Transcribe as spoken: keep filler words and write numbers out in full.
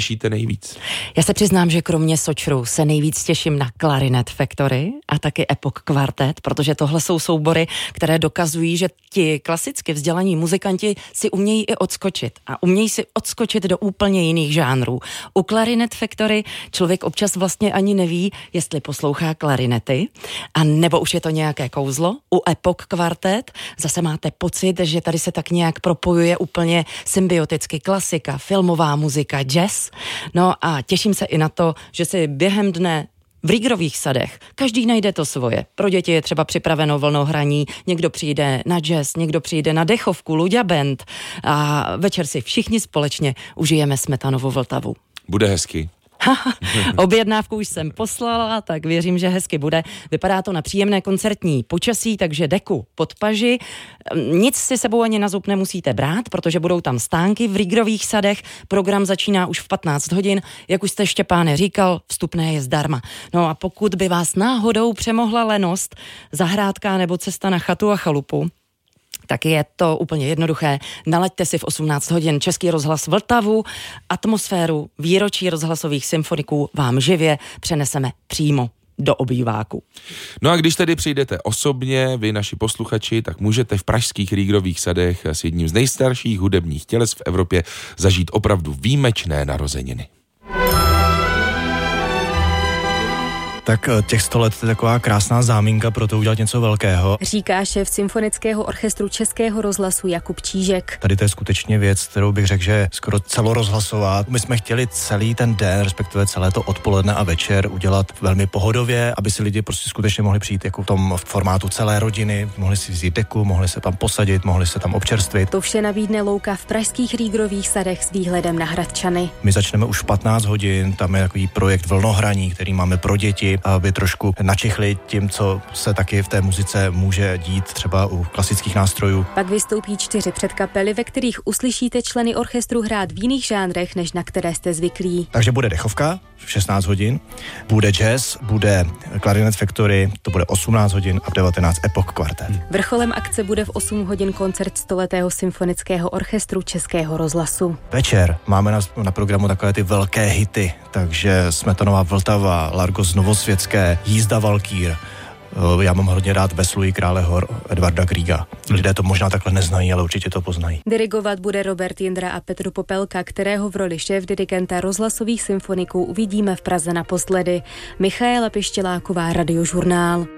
těšíte nejvíc? Já se přiznám, že kromě Sočru se nejvíc těším na Clarinet Factory a taky Epoch Quartet, protože tohle jsou soubory, které dokazují, že ti klasicky vzdělaní muzikanti si umějí i odskočit a umějí si odskočit do úplně jiných žánrů. U Clarinet Factory člověk občas vlastně ani neví, jestli poslouchá klarinety, a nebo už je to nějaké kouzlo. U Epoch Quartet zase máte pocit, že tady se tak nějak propojuje úplně symbioticky klasika, filmová muzika, jazz. No a těším se i na to, že si během dne v Riegerových sadech každý najde to svoje. Pro děti je třeba připraveno vlnohraní, někdo přijde na jazz, někdo přijde na dechovku, Luďa Band a večer si všichni společně užijeme Smetanovu Vltavu. Bude hezky. Objednávku už jsem poslala, tak věřím, že hezky bude. Vypadá to na příjemné koncertní počasí, takže deku pod paži. Nic si sebou ani na zub nemusíte brát, protože budou tam stánky v Riegerových sadech. Program začíná už v patnáct hodin. Jak už jste, Štěpáne, říkal, vstupné je zdarma. No a pokud by vás náhodou přemohla lenost, zahrádka nebo cesta na chatu a chalupu, tak je to úplně jednoduché. Nalaďte si v osmnáct hodin Český rozhlas Vltavu. Atmosféru výročí rozhlasových symfoniků vám živě přeneseme přímo do obýváku. No a když tedy přijdete osobně, vy naši posluchači, tak můžete v pražských Riegerových sadech s jedním z nejstarších hudebních těles v Evropě zažít opravdu výjimečné narozeniny. Tak těch sto let je taková krásná záminka pro to udělat něco velkého. Říká šéf Symfonického orchestru Českého rozhlasu Jakub Čížek. Tady to je skutečně věc, kterou bych řekl, že skoro celorozhlasová. My jsme chtěli celý ten den, respektive celé to odpoledne a večer udělat velmi pohodově, aby si lidi prostě skutečně mohli přijít jako v tom formátu celé rodiny, mohli si vzít deku, mohli se tam posadit, mohli se tam občerstvit. To vše nabídne louka v pražských Riegerových sadech s výhledem na Hradčany. My začneme už v patnáct hodin, tam je takový projekt vlnohraní, který máme pro děti, aby trošku načichli tím, co se taky v té muzice může dít třeba u klasických nástrojů. Pak vystoupí čtyři předkapely, ve kterých uslyšíte členy orchestru hrát v jiných žánrech, než na které jste zvyklí. Takže bude dechovka v šestnáct hodin, bude jazz, bude Clarinet Factory, to bude osmnáct hodin a v devatenáct Epoch Quartet. Vrcholem akce bude v osm hodin koncert stoletého symfonického orchestru Českého rozhlasu. Večer máme na, na programu takové ty velké hity, takže Smetanova Vltava, Largos Novosvětské, Jízda Valkýr. Já mám hodně rád Vesluji krále hor Edvarda Griega. Lidé to možná takhle neznají, ale určitě to poznají. Dirigovat bude Robert Jindra a Petr Popelka, kterého v roli šéfdirigenta rozhlasových symfoniků uvidíme v Praze naposledy. Michaela Pištěláková, Radiožurnál.